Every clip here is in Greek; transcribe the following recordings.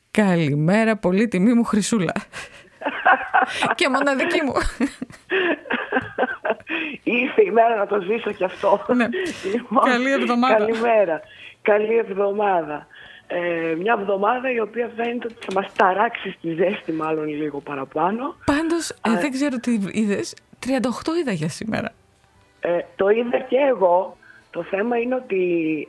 Καλημέρα, πολύ τιμή μου Χρυσούλα. Και μοναδική μου. Ήρθε η μέρα να το ζήσω κι αυτό. Ναι. Λοιπόν, καλή εβδομάδα. Καλημέρα. Καλή εβδομάδα. Μια εβδομάδα η οποία φαίνεται ότι θα μας ταράξει στη ζέστη μάλλον λίγο παραπάνω. Πάντως, δεν ξέρω τι είδες, 38 είδα για σήμερα. Το είδα και εγώ. Το θέμα είναι ότι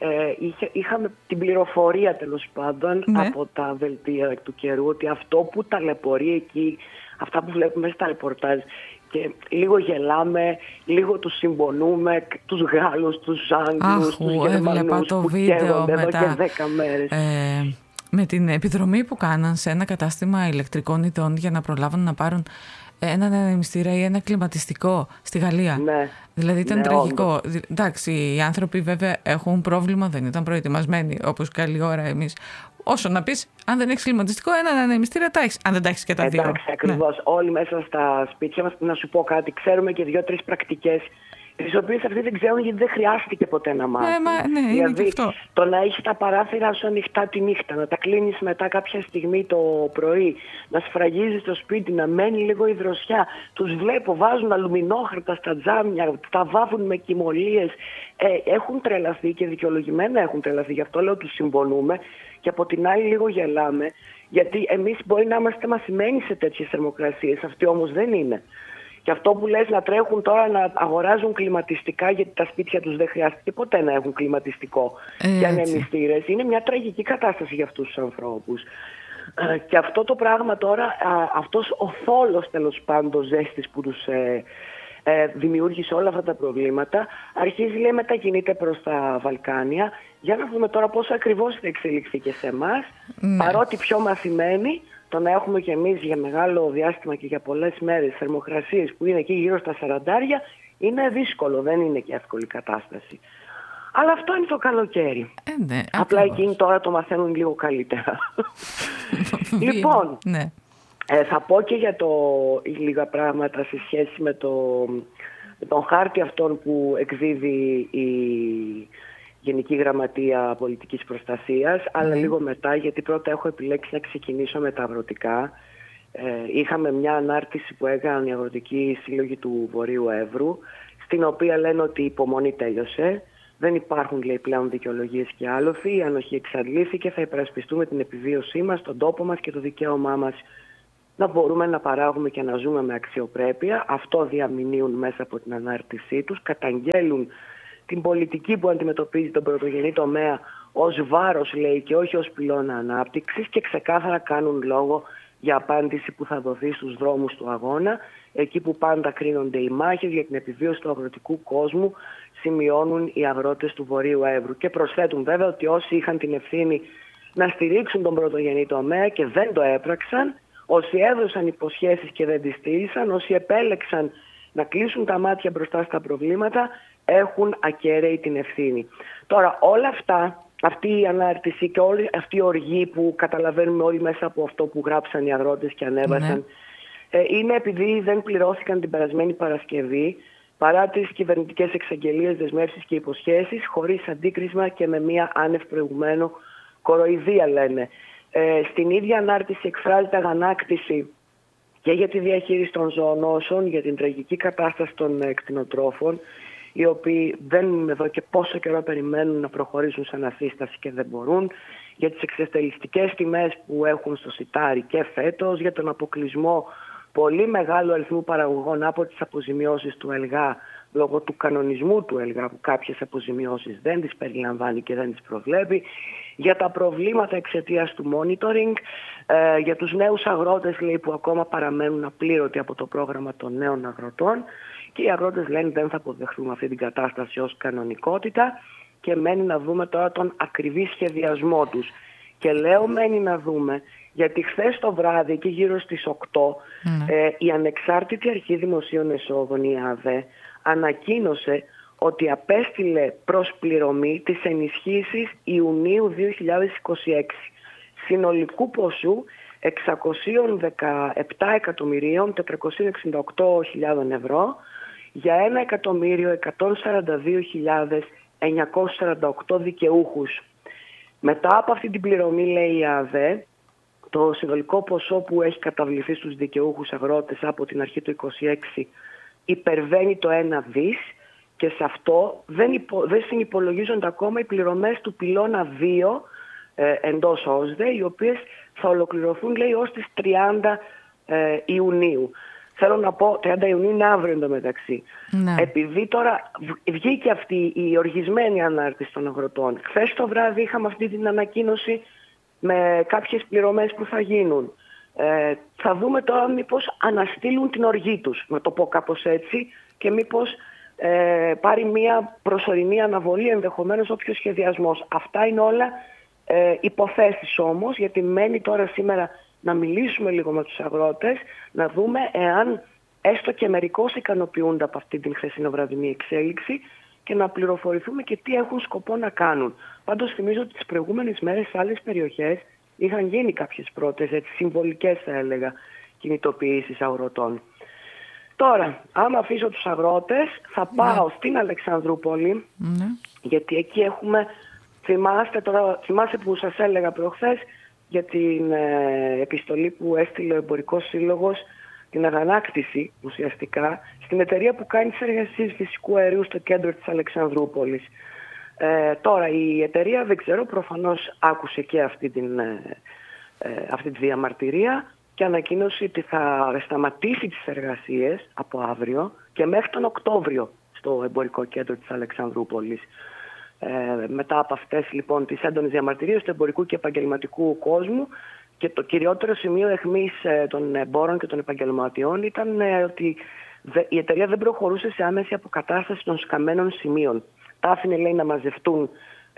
είχαμε την πληροφορία τέλος πάντων από τα δελτία του καιρού ότι αυτό που ταλαιπωρεί εκεί, αυτά που βλέπουμε στα ρεπορτάζ και λίγο γελάμε, λίγο τους συμπονούμε, τους Γάλλους, τους Άγγλους, τους Γερμανούς που καίγονται εδώ και 10 μέρες. Με την επιδρομή που κάναν σε ένα κατάστημα ηλεκτρικών ειδών για να προλάβουν να πάρουν έναν ανεμιστήρα ή ένα κλιματιστικό στη Γαλλία. Ναι. Δηλαδή ήταν τραγικό. Εντάξει, οι άνθρωποι βέβαια έχουν πρόβλημα, δεν ήταν προετοιμασμένοι όπως καλή ώρα εμείς. Όσο να πεις, αν δεν έχεις κλιματιστικό, έναν ανεμιστήρα τα έχεις. Αν δεν τα έχεις και τα δύο. Εντάξει, ακριβώς. Ναι. Όλοι μέσα στα σπίτια μας, να σου πω κάτι, ξέρουμε και 2-3 πρακτικές, τις οποίες αυτοί δεν ξέρουν γιατί δεν χρειάστηκε ποτέ να μάθουν. Ναι, δηλαδή, είναι και αυτό. Το να έχεις τα παράθυρα σου ανοιχτά τη νύχτα, να τα κλείνεις μετά κάποια στιγμή το πρωί, να σφραγίζεις το σπίτι, να μένει λίγο η δροσιά. Τους βλέπω, βάζουν αλουμινόχαρτα στα τζάμια, τα βάφουν με κοιμωλίες. Έχουν τρελαθεί και δικαιολογημένα έχουν τρελαθεί, γι' αυτό λέω τους συμπονούμε. Και από την άλλη λίγο γελάμε, γιατί εμείς μπορεί να είμαστε μαθημένοι σε τέτοιες θερμοκρασίες, αυτοί όμως δεν είναι. Και αυτό που λες να τρέχουν τώρα να αγοράζουν κλιματιστικά γιατί τα σπίτια τους δεν χρειάστηκε ποτέ να έχουν κλιματιστικό και ανεμιστήρες, είναι μια τραγική κατάσταση για αυτούς τους ανθρώπους. Και αυτό το πράγμα τώρα, αυτός ο θόλος τέλος πάντων ζέστης που τους δημιούργησε όλα αυτά τα προβλήματα, αρχίζει λέει μετακινείται προς τα Βαλκάνια. Για να δούμε τώρα πόσο ακριβώς θα εξελιχθεί και σε εμάς, παρότι πιο μαθημένοι, το να έχουμε και εμείς για μεγάλο διάστημα και για πολλές μέρες θερμοκρασίες που είναι εκεί γύρω στα 40, είναι δύσκολο, δεν είναι και εύκολη κατάσταση. Αλλά αυτό είναι το καλοκαίρι. Ναι, απλά εκείνοι τώρα το μαθαίνουν λίγο καλύτερα. Λοιπόν, ναι. Θα πω και για λίγα πράγματα σε σχέση με τον χάρτη αυτόν που εκδίδει η Γενική Γραμματεία Πολιτικής Προστασίας, αλλά λίγο μετά, γιατί πρώτα έχω επιλέξει να ξεκινήσω με τα αγροτικά. Είχαμε μια ανάρτηση που έκαναν οι αγροτικοί σύλλογοι του Βορείου Εύρου, στην οποία λένε ότι η υπομονή τέλειωσε. Δεν υπάρχουν, λέει, πλέον δικαιολογίες και άλοθη. Η ανοχή εξαντλήθηκε. Θα υπερασπιστούμε την επιβίωσή μας, τον τόπο μας και το δικαίωμά μας να μπορούμε να παράγουμε και να ζούμε με αξιοπρέπεια. Αυτό διαμηνύουν μέσα από την ανάρτησή τους. Καταγγέλουν την πολιτική που αντιμετωπίζει τον πρωτογενή τομέα ως βάρος, λέει, και όχι ως πυλώνα ανάπτυξης, και ξεκάθαρα κάνουν λόγο για απάντηση που θα δοθεί στους δρόμους του αγώνα, εκεί που πάντα κρίνονται οι μάχες για την επιβίωση του αγροτικού κόσμου, σημειώνουν οι αγρότες του Βορείου Εύρου. Και προσθέτουν βέβαια ότι όσοι είχαν την ευθύνη να στηρίξουν τον πρωτογενή τομέα και δεν το έπραξαν, όσοι έδωσαν υποσχέσεις και δεν τις στήρισαν, όσοι επέλεξαν να κλείσουν τα μάτια μπροστά στα προβλήματα, έχουν ακέραιη την ευθύνη. Τώρα όλα αυτά, αυτή η ανάρτηση και όλη αυτή η οργή που καταλαβαίνουμε όλοι μέσα από αυτό που γράψαν οι αγρότες και ανέβασαν, είναι επειδή δεν πληρώθηκαν την περασμένη Παρασκευή, παρά τις κυβερνητικές εξαγγελίες, δεσμεύσεις και υποσχέσεις, χωρίς αντίκρισμα και με μία άνευ προηγουμένου κοροϊδία, λένε. Στην ίδια ανάρτηση εκφράζεται αγανάκτηση και για τη διαχείριση των ζωονόσων, για την τραγική κατάσταση των κτηνοτρόφων, οι οποίοι δεν εδώ και πόσο καιρό περιμένουν να προχωρήσουν σε ανασύσταση και δεν μπορούν, για τις εξευτελιστικές τιμές που έχουν στο σιτάρι και φέτος, για τον αποκλεισμό πολύ μεγάλου αριθμού παραγωγών από τις αποζημιώσεις του ΕΛΓΑ, λόγω του κανονισμού του ΕΛΓΑ που κάποιες αποζημιώσεις δεν τις περιλαμβάνει και δεν τις προβλέπει, για τα προβλήματα εξαιτίας του monitoring, για τους νέους αγρότες, λέει, που ακόμα παραμένουν απλήρωτοι από το πρόγραμμα των νέων αγροτών, και οι αγρότες λένε δεν θα αποδεχθούμε αυτή την κατάσταση ως κανονικότητα και μένει να δούμε τώρα τον ακριβή σχεδιασμό τους. Και λέω μένει να δούμε, γιατί χθες το βράδυ και γύρω στις 8 η Ανεξάρτητη Αρχή Δημοσίων Εσόδων, η ΑΔΕ, ανακοίνωσε ότι απέστειλε προς πληρωμή τις ενισχύσεις Ιουνίου 2026 συνολικού ποσού 617.468.000 ευρώ για 1.142.948 δικαιούχους. Μετά από αυτή την πληρωμή, λέει η ΑΔΕ, Το συνολικό ποσό που έχει καταβληθεί στους δικαιούχους αγρότες από την αρχή του 2026 υπερβαίνει το 1 δις και σε αυτό δεν συνυπολογίζονται ακόμα οι πληρωμές του πυλώνα 2 εντός ΟΣΔΕ, οι οποίες θα ολοκληρωθούν, λέει, ως τις 30 Ιουνίου. Θέλω να πω, 30 Ιουνίου είναι αύριο εντωμεταξύ. Ναι. Επειδή τώρα βγήκε αυτή η οργισμένη ανάρτηση των αγροτών, χθες το βράδυ είχαμε αυτή την ανακοίνωση με κάποιες πληρωμές που θα γίνουν. Θα δούμε τώρα μήπως αναστείλουν την οργή τους, να το πω κάπως έτσι, και μήπως πάρει μια προσωρινή αναβολή ενδεχομένως όποιος σχεδιασμός. Αυτά είναι όλα υποθέσεις όμως, γιατί μένει τώρα σήμερα να μιλήσουμε λίγο με τους αγρότες, να δούμε εάν έστω και μερικώς ικανοποιούνται από αυτή την χθεσινοβραδινή εξέλιξη και να πληροφορηθούμε και τι έχουν σκοπό να κάνουν. Πάντως θυμίζω ότι τις προηγούμενες μέρες σε άλλες περιοχές είχαν γίνει κάποιες πρώτες, έτσι, συμβολικές θα έλεγα, κινητοποιήσεις αγροτών. Τώρα, άμα αφήσω τους αγρότες, θα πάω στην Αλεξανδρούπολη, γιατί εκεί έχουμε, θυμάστε που σας έλεγα προχθές για την επιστολή που έστειλε ο Εμπορικός Σύλλογος, την αγανάκτηση ουσιαστικά, στην εταιρεία που κάνει τις εργασίες φυσικού αερίου στο κέντρο της Αλεξανδρούπολης. Τώρα η εταιρεία, δεν ξέρω, προφανώς άκουσε και αυτή τη διαμαρτυρία και ανακοίνωσε ότι θα σταματήσει τις εργασίες από αύριο και μέχρι τον Οκτώβριο στο εμπορικό κέντρο της Αλεξανδρούπολης. Μετά από αυτές λοιπόν τις έντονες διαμαρτυρίες του εμπορικού και επαγγελματικού κόσμου, και το κυριότερο σημείο αιχμής των εμπόρων και των επαγγελματιών ήταν ότι η εταιρεία δεν προχωρούσε σε άμεση αποκατάσταση των σκαμμένων σημείων. Τα άφηνε, λέει, να μαζευτούν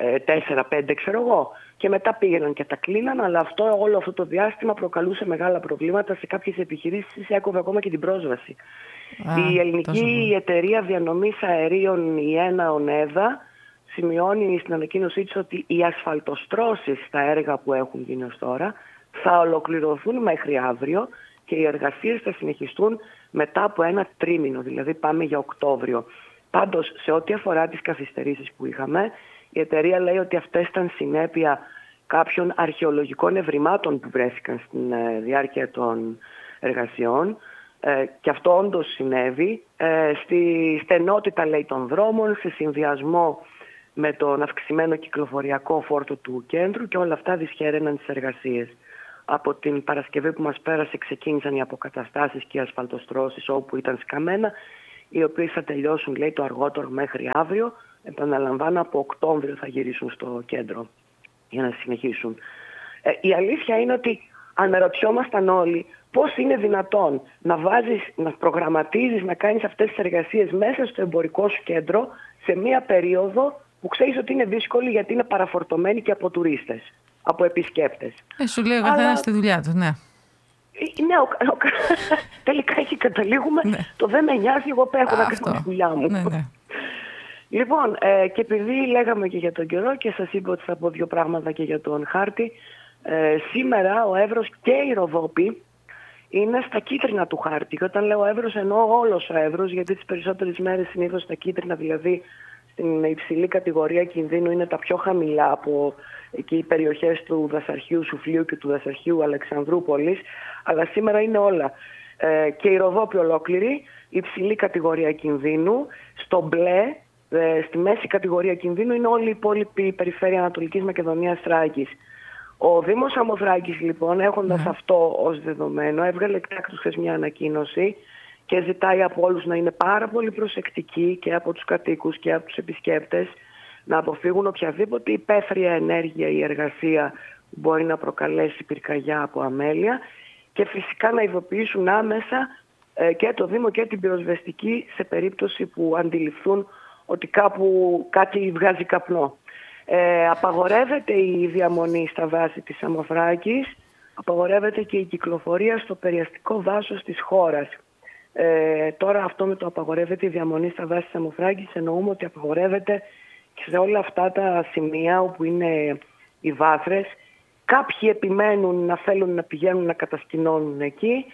4-5, ξέρω εγώ, και μετά πήγαιναν και τα κλείναν, αλλά όλο αυτό το διάστημα προκαλούσε μεγάλα προβλήματα σε κάποιες επιχειρήσεις, έκοβε ακόμα και την πρόσβαση. Η ελληνική εταιρεία διανομής αερίων, η ΕΝΑ ΟΝΕΔΑ, σημειώνει στην ανακοίνωσή της ότι οι ασφαλτοστρώσεις στα έργα που έχουν γίνει ως τώρα θα ολοκληρωθούν μέχρι αύριο και οι εργασίες θα συνεχιστούν μετά από 1 τρίμηνο, δηλαδή πάμε για Οκτώβριο. Πάντως, σε ό,τι αφορά τις καθυστερήσεις που είχαμε, η εταιρεία λέει ότι αυτές ήταν συνέπεια κάποιων αρχαιολογικών ευρημάτων που βρέθηκαν στην διάρκεια των εργασιών, και αυτό όντως συνέβη, στη στενότητα, λέει, των δρόμων, σε συνδυασμό με τον αυξημένο κυκλοφοριακό φόρτο του κέντρου, και όλα αυτά δυσχέραιναν τις εργασίες. Από την Παρασκευή που μας πέρασε ξεκίνησαν οι αποκαταστάσεις και οι ασφαλτοστρώσεις όπου ήταν σκαμμένα, οι οποίες θα τελειώσουν, λέει, το αργότερο μέχρι αύριο. Επαναλαμβάνω, από Οκτώβριο θα γυρίσουν στο κέντρο για να συνεχίσουν. Η αλήθεια είναι ότι αναρωτιόμασταν όλοι πώς είναι δυνατόν να προγραμματίζεις, να κάνεις αυτές τις εργασίες μέσα στο εμπορικό σου κέντρο σε μία περίοδο που ξέρεις ότι είναι δύσκολη, γιατί είναι παραφορτωμένη και από τουρίστες, από επισκέπτες. Σου λέει ο καθένας στη δουλειά του, ναι. Ναι, τελικά εκεί καταλήγουμε. Ναι. Το δεν με νοιάζει, εγώ έχω να κάνω τη δουλειά μου. Ναι. Λοιπόν, και επειδή λέγαμε και για τον καιρό και σας είπα ότι θα πω 2 πράγματα και για τον χάρτη, σήμερα ο Εύρος και η Ροδόπη είναι στα κίτρινα του χάρτη. Και όταν λέω Εύρος εννοώ όλος ο Εύρος, γιατί τις περισσότερες μέρες συνήθως στα κίτρινα, δηλαδή στην υψηλή κατηγορία κινδύνου, είναι τα πιο χαμηλά από εκεί οι περιοχές του Δασαρχείου Σουφλίου και του Δασαρχείου Αλεξανδρούπολης, αλλά σήμερα είναι όλα. Και η Ροδόπη ολόκληρη, υψηλή κατηγορία κινδύνου. Στο μπλε, στη μέση κατηγορία κινδύνου, είναι όλη η υπόλοιπη περιφέρεια Ανατολικής Μακεδονίας Θράκης. Ο Δήμος Αμοθράκης, λοιπόν, έχοντας αυτό ως δεδομένο, έβγαλε εκτάκτως χθες μια ανακοίνωση και ζητάει από όλους να είναι πάρα πολύ προσεκτικοί, και από τους κατοίκους και από τους επισκέπτες, να αποφύγουν οποιαδήποτε υπαίθρια ενέργεια ή εργασία που μπορεί να προκαλέσει πυρκαγιά από αμέλεια, και φυσικά να ειδοποιήσουν άμεσα και το Δήμο και την πυροσβεστική σε περίπτωση που αντιληφθούν ότι κάπου κάτι βγάζει καπνό. Απαγορεύεται η διαμονή στα δάση της Αμοθράκης, απαγορεύεται και η κυκλοφορία στο περιαστικό δάσος της χώρας. Τώρα αυτό με το απαγορεύεται η διαμονή στα δάση της Αμοθράκης εννοούμε ότι απαγορεύεται και σε όλα αυτά τα σημεία όπου είναι οι βάθρες. Κάποιοι επιμένουν να θέλουν να πηγαίνουν να κατασκηνώνουν εκεί.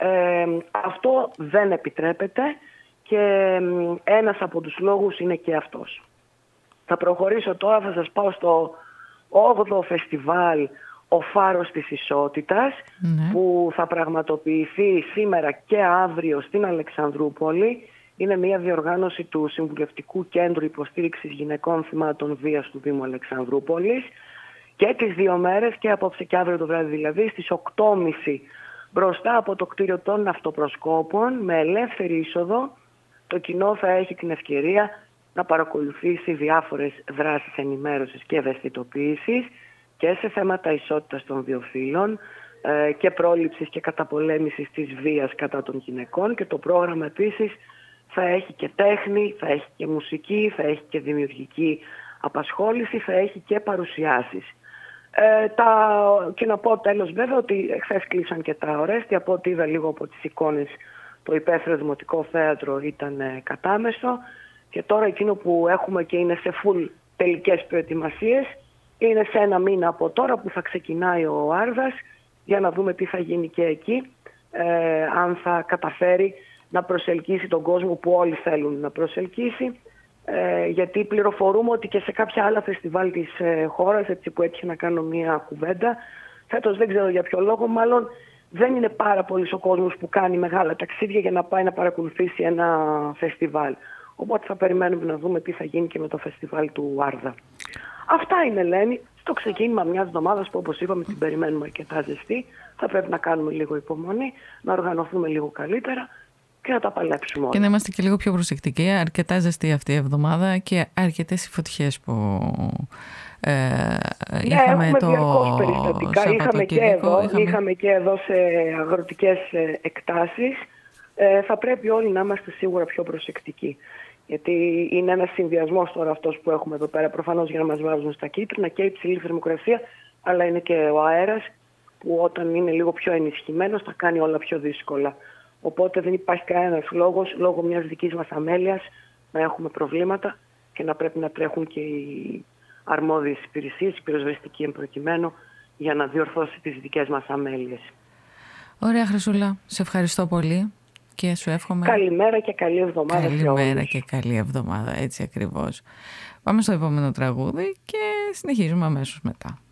Αυτό δεν επιτρέπεται και ένας από τους λόγους είναι και αυτός. Θα προχωρήσω τώρα, θα σας πάω στο 8ο φεστιβάλ ο Φάρος της Ισότητας, που θα πραγματοποιηθεί σήμερα και αύριο στην Αλεξανδρούπολη. Είναι μια διοργάνωση του Συμβουλευτικού Κέντρου Υποστήριξης Γυναικών Θυμάτων Βίας του Δήμου Αλεξανδρούπολης, και τις 2 μέρες, και απόψε και αύριο το βράδυ δηλαδή, στις 8.30 μπροστά από το κτίριο των Αυτοπροσκόπων, με ελεύθερη είσοδο. Το κοινό θα έχει την ευκαιρία να παρακολουθήσει διάφορες δράσεις ενημέρωσης και ευαισθητοποίησης και σε θέματα ισότητας των δύο φύλων και πρόληψης και καταπολέμησης της βίας κατά των γυναικών. Και το πρόγραμμα επίσης θα έχει και τέχνη, θα έχει και μουσική, θα έχει και δημιουργική απασχόληση, θα έχει και παρουσιάσεις. Και να πω τέλος βέβαια ότι χθες κλείσαν και τα Ορέστη. Από ό,τι είδα λίγο από τις εικόνες, το υπαίθριο Δημοτικό Θέατρο ήταν κατάμεσο, και τώρα εκείνο που έχουμε και είναι σε full τελικές προετοιμασίες είναι σε 1 μήνα από τώρα που θα ξεκινάει ο Άρδας, για να δούμε τι θα γίνει και εκεί, αν θα καταφέρει να προσελκύσει τον κόσμο που όλοι θέλουν να προσελκύσει, γιατί πληροφορούμε ότι και σε κάποια άλλα φεστιβάλ της χώρας, έτσι που έτυχε να κάνω μια κουβέντα, φέτος δεν ξέρω για ποιο λόγο, μάλλον δεν είναι πάρα πολύς ο κόσμος που κάνει μεγάλα ταξίδια για να πάει να παρακολουθήσει ένα φεστιβάλ. Οπότε θα περιμένουμε να δούμε τι θα γίνει και με το φεστιβάλ του Άρδα. Αυτά είναι, Ελένη, στο ξεκίνημα μιας εβδομάδας που, όπως είπαμε, την περιμένουμε αρκετά ζεστή. Θα πρέπει να κάνουμε λίγο υπομονή, να οργανωθούμε λίγο καλύτερα και να τα παλέψουμε όλα. Και να είμαστε και λίγο πιο προσεκτικοί. Αρκετά ζεστή αυτή η εβδομάδα και αρκετές οι φωτιές που είχαμε έχουμε το διαρκώς περιστατικά. Είχαμε και εδώ σε αγροτικές εκτάσεις. Θα πρέπει όλοι να είμαστε σίγουρα πιο προσεκτικοί. Γιατί είναι ένας συνδυασμός τώρα αυτός που έχουμε εδώ πέρα. Προφανώς για να μας βάζουν στα κίτρινα και η υψηλή θερμοκρασία, αλλά είναι και ο αέρας που όταν είναι λίγο πιο ενισχυμένος θα κάνει όλα πιο δύσκολα. Οπότε δεν υπάρχει κανένας λόγος, λόγω μιας δικής μας αμέλειας, να έχουμε προβλήματα και να πρέπει να τρέχουν και οι αρμόδιες υπηρεσίες, η πυροσβεστική εμπροκειμένου, για να διορθώσει τις δικές μας αμέλειες. Ωραία, Χρυσούλα. Σε ευχαριστώ πολύ και σου εύχομαι καλημέρα και καλή εβδομάδα. Καλημέρα και καλή εβδομάδα, έτσι ακριβώς. Πάμε στο επόμενο τραγούδι και συνεχίζουμε αμέσως μετά.